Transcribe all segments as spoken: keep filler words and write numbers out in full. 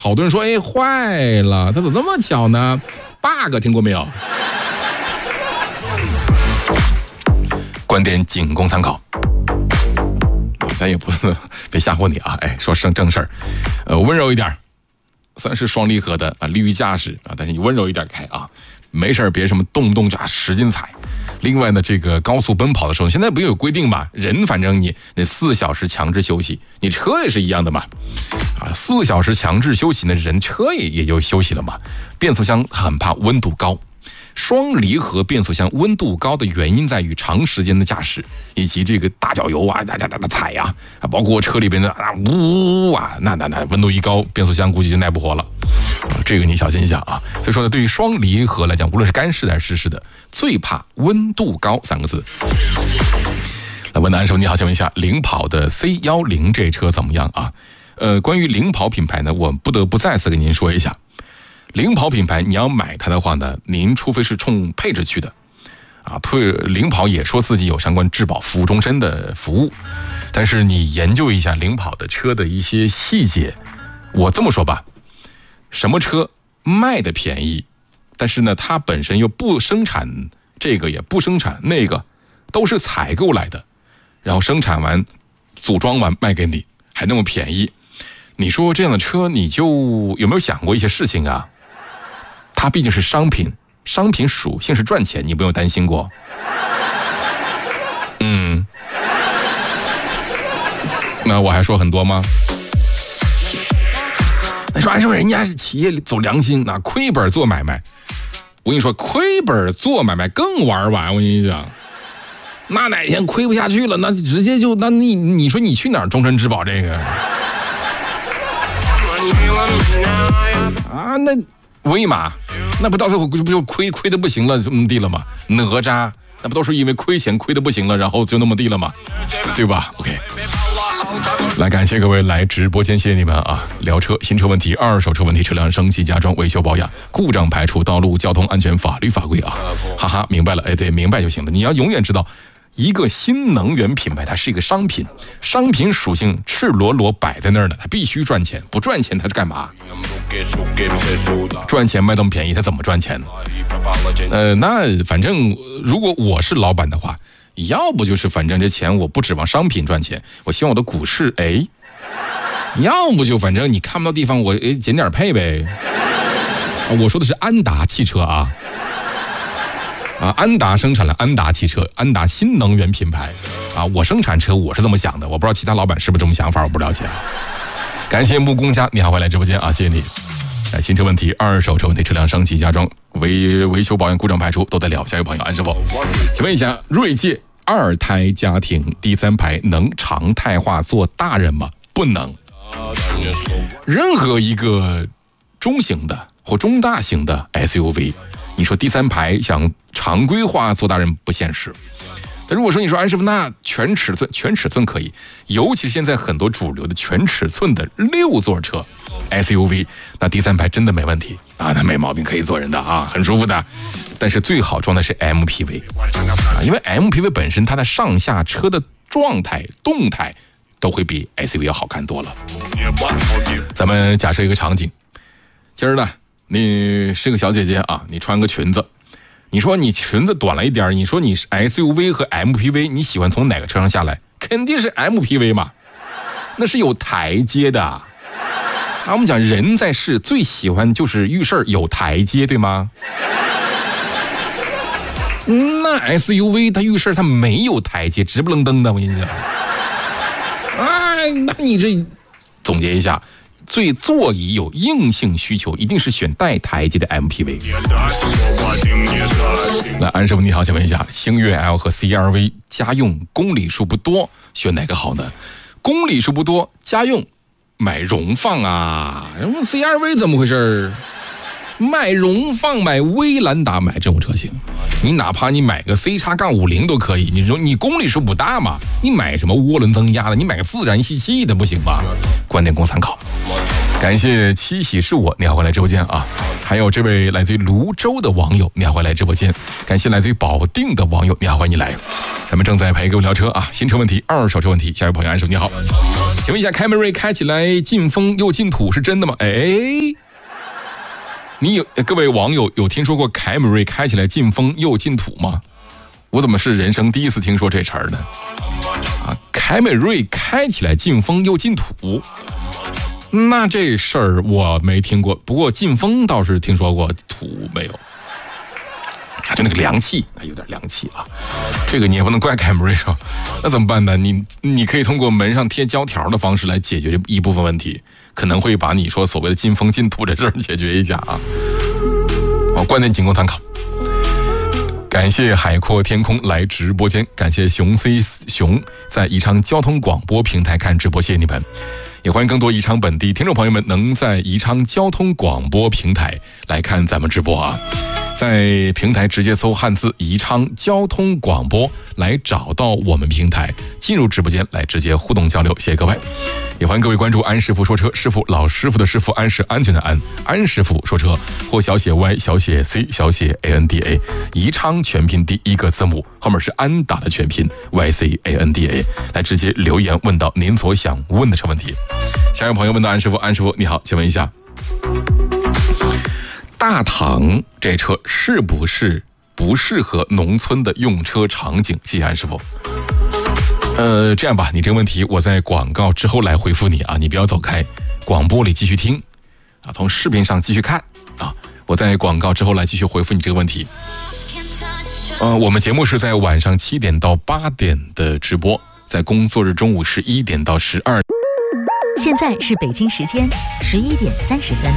好多人说，哎，坏了，它怎么这么巧呢 ？bug 听过没有？观点仅供参考。咱也不是别吓唬你啊！哎，说正正事儿，呃，温柔一点，算是双离合的啊，利于驾驶啊，但是你温柔一点开啊，没事别什么动不动就啊使劲踩。另外呢，这个高速奔跑的时候，现在不是有规定嘛？人反正你那四小时强制休息，你车也是一样的嘛。啊，四小时强制休息呢，人车也也就休息了嘛。变速箱很怕温度高。双离合变速箱温度高的原因在于长时间的驾驶，以及这个大脚油啊，哒哒哒哒踩呀，啊，包括车里边的啊呜啊，那那那温度一高，变速箱估计就耐不活了，啊，这个你小心一下啊。所以说呢，对于双离合来讲，无论是干式的还是湿式的，最怕温度高三个字。来问安师傅你好，请问一下，领跑的 C 一零 这车怎么样啊？呃，关于领跑品牌呢，我不得不再次跟您说一下。领跑品牌，你要买它的话呢，您除非是冲配置去的，啊，退领跑也说自己有相关质保服务终身的服务，但是你研究一下领跑的车的一些细节，我这么说吧，什么车卖的便宜，但是呢，它本身又不生产这个也不生产那个，都是采购来的，然后生产完、组装完卖给你，还那么便宜，你说这样的车，你就有没有想过一些事情啊？它毕竟是商品，商品属性是赚钱，你不用担心过。嗯，那我还说很多吗？那说还说人家是企业走良心，拿亏本做买卖。我跟你说，亏本做买卖更玩完。我跟你讲，那哪天亏不下去了，那直接就那你你说你去哪儿终身质保这个？啊，那威马，那不到时候不就亏亏的不行了，这么地了吗？哪吒，那不都是因为亏钱亏的不行了，然后就那么地了吗？对吧 ？OK， 来感谢各位来直播间，谢谢你们啊！聊车、新车问题、二手车问题、车辆升级、加装、维修保养、故障排除、道路交通安全、法律法规啊！哈哈，明白了，哎，对，明白就行了。你要永远知道。一个新能源品牌，它是一个商品，商品属性赤裸裸摆在那儿呢，它必须赚钱，不赚钱它是干嘛？赚钱卖这么便宜，它怎么赚钱？呃，那反正如果我是老板的话，要不就是反正这钱我不指望商品赚钱，我希望我的股市哎，要不就反正你看不到地方我哎减点配呗。我说的是安达汽车啊。啊，安达生产了安达汽车，安达新能源品牌啊，我生产车我是这么想的，我不知道其他老板是不是这么想法，我不了解啊。感谢木工家，你好，回来直播间啊，谢谢你。哎，新车问题、二手车问题、车辆升级、加装、维维修保养、故障排除都得聊。下一位朋友安师傅，请问一下，锐界二胎家庭第三排能常态化做大人吗？不能。任何一个中型的或中大型的 S U V。你说第三排想常规化做大人不现实，但如果说你说安师傅那全尺寸全尺寸可以，尤其是现在很多主流的全尺寸的六座车 S U V， 那第三排真的没问题啊，那没毛病，可以坐人的啊，很舒服的。但是最好装的是 M P V 啊，因为 M P V 本身它的上下车的状态动态都会比 S U V 要好看多了。咱们假设一个场景，今儿呢你是个小姐姐啊，你穿个裙子，你说你裙子短了一点，你说你是 S U V 和 M P V， 你喜欢从哪个车上下来？肯定是 M P V 嘛，那是有台阶的啊。我们讲人在世最喜欢就是遇事有台阶，对吗？那 S U V 它遇事它没有台阶，直不愣登的，我跟你讲。哎，那你这总结一下。最座椅有硬性需求，一定是选带台阶的 M P V。来，安师傅你好，请问一下，星越 L 和 C R V 家用公里数不多，选哪个好呢？公里数不多，家用买荣放啊。C R V 怎么回事？买荣放，买威兰达，买这种车型，你哪怕你买个 C 叉杠五零都可以。你说你公里数不大嘛？你买什么涡轮增压的？你买个自然吸气的不行吧？观点供参考。感谢七喜是我，你好，回来直播间啊！还有这位来自于泸州的网友，你好，回来直播间。感谢来自于保定的网友，你好，欢迎你来。咱们正在陪各位聊车啊，新车问题、二手车问题。下一位朋友安叔你好。 请问一下，凯美瑞开起来进风又进土是真的吗？哎，你有各位网友有听说过凯美瑞开起来进风又进土吗？我怎么是人生第一次听说这词儿呢？啊，凯美瑞开起来进风又进土，那这事儿我没听过。不过进风倒是听说过，土没有。就那个凉气，有点凉气啊，这个你也不能怪凯美瑞上，那怎么办呢？你你可以通过门上贴胶条的方式来解决这一部分问题，可能会把你说所谓的进风进土这事儿解决一下啊。好，观点仅供参考。感谢海阔天空来直播间，感谢熊 C 熊在宜昌交通广播平台看直播，谢谢你们。也欢迎更多宜昌本地听众朋友们能在宜昌交通广播平台来看咱们直播啊。在平台直接搜汉字宜昌交通广播来找到我们平台，进入直播间来直接互动交流，谢谢各位。也欢迎各位关注安师傅说车，师傅老师傅的师傅，安是安全的安，安师傅说车，或小写 Y 小写 C 小写 A N D A， 宜昌全拼第一个字母后面是安打的全拼 Y C A N D A， 来直接留言问到您所想问的车问题。下一位朋友问到安师傅，安师傅你好，请问一下，大唐这车是不是不适合农村的用车场景？谢谢安师傅。呃，这样吧，你这个问题我在广告之后来回复你啊，你不要走开，广播里继续听啊，从视频上继续看啊，我在广告之后来继续回复你这个问题。呃，我们节目是在晚上七点到八点的直播，在工作日中午十一点到十二。 现在是北京时间十一点三十分。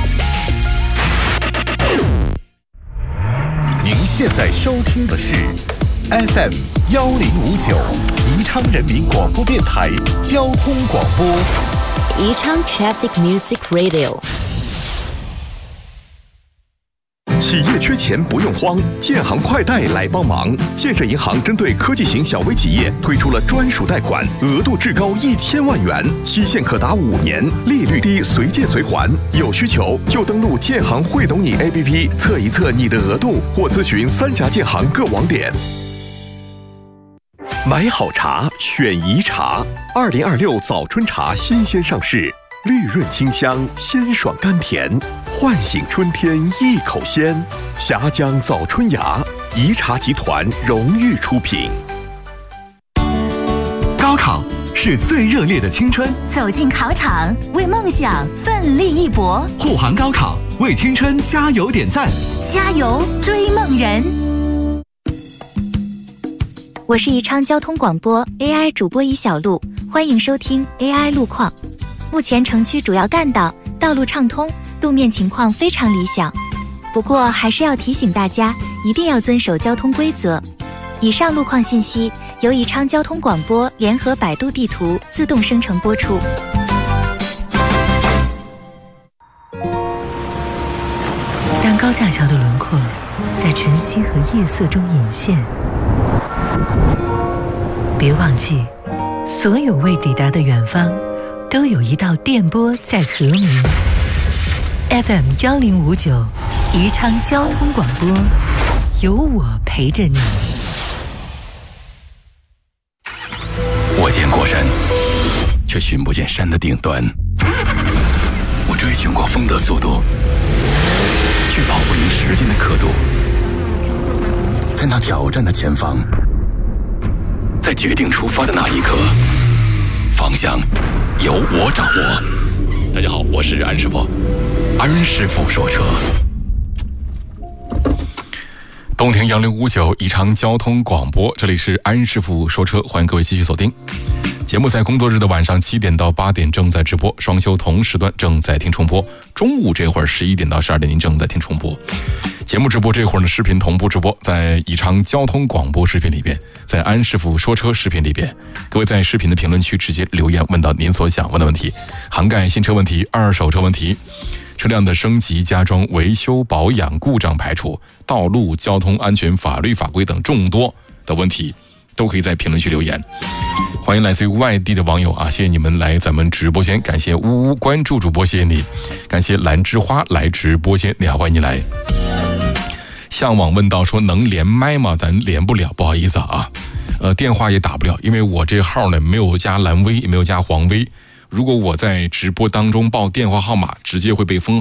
您现在收听的是 F M 幺零五九宜昌人民广播电台交通广播， 宜昌 Traffic Music Radio。 企业缺钱不用慌，建行快贷来帮忙。建设银行针对科技型小微企业推出了专属贷款，额度至高一千万元，期限可达五年，利率低，随借随还。有需求就登录建行会懂你 A P P 测一测你的额度，或咨询三家建行各网点。买好茶，选宜茶。二零二六早春茶新鲜上市。绿润清香，鲜爽甘甜，唤醒春天一口鲜。峡江早春芽，宜茶集团荣誉出品。高考是最热烈的青春， 走进考场，为梦想奋力一搏。 护航高考，为青春加油点赞， 加油追梦人。我是宜昌交通广播 A I 主播乙小璐，欢迎收听 A I 路况。目前城区主要干道道路畅通，路面情况非常理想。不过还是要提醒大家，一定要遵守交通规则。以上路况信息由宜昌交通广播联合百度地图自动生成播出。 当高架桥的轮廓在晨曦和夜色中隐现，别忘记，所有未抵达的远方都有一道电波在和鸣。 F M 幺零五九宜昌交通广播，有我陪着你。 我见过山，却寻不见山的顶端。我追寻过风的速度，却跑不赢时间的刻度。在那挑战的前方，在决定出发的那一刻，方向由我掌握。大家好，我是安师傅，安师傅说车。 东亭幺零五九宜昌交通广播，这里是安师傅说车，欢迎各位继续锁定。节目在工作日的晚上七点到八点正在直播，双休同时段正在听重播，中午这会儿十一点到十二点您正在听重播。节目直播这会儿呢，视频同步直播在宜昌交通广播视频里边，在安师傅说车视频里边，各位在视频的评论区直接留言问到您所想问的问题，涵盖新车问题、二手车问题、车辆的升级、加装、维修、保养、故障排除、道路交通安全法律法规等众多的问题，都可以在评论区留言。欢迎来自于外地的网友啊，谢谢你们来咱们直播间，感谢呜呜关注主播，谢谢你，感谢兰之花来直播间，你好，欢迎你来。向往问到说能连麦吗？咱连不了，不好意思啊。 呃，电话也打不了，因为我这号呢没有加蓝微，也没有加黄微。如果我在直播当中报电话号码，直接会被封